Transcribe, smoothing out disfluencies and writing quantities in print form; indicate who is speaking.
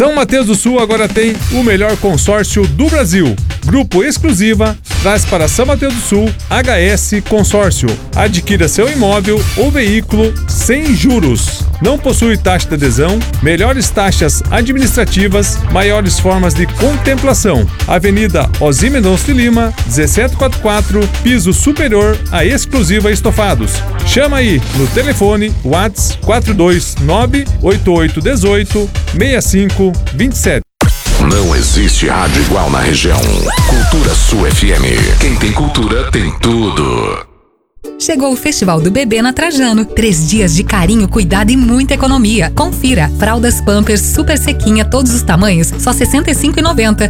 Speaker 1: São Mateus do Sul agora tem o melhor consórcio do Brasil. Grupo Exclusiva traz para São Mateus do Sul HS Consórcio. Adquira seu imóvel ou veículo sem juros. Não possui taxa de adesão, melhores taxas administrativas, maiores formas de contemplação. Avenida Ozzy Mendonça de Lima, 1744, piso superior a Exclusiva Estofados. Chama aí no telefone WhatsApp 429-8818-6527.
Speaker 2: Não existe rádio igual na região. Cultura Sul FM. Quem tem cultura tem tudo.
Speaker 3: Chegou o Festival do Bebê na Trajano. 3 dias de carinho, cuidado e muita economia. Confira. Fraldas Pampers super sequinha, todos os tamanhos, só R$ 65,90.